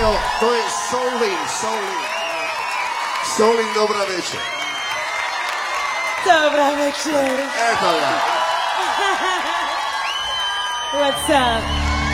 Evo, to je Soulin. Soulin, dobra večer. Dobra večer. Eto ga. What's up?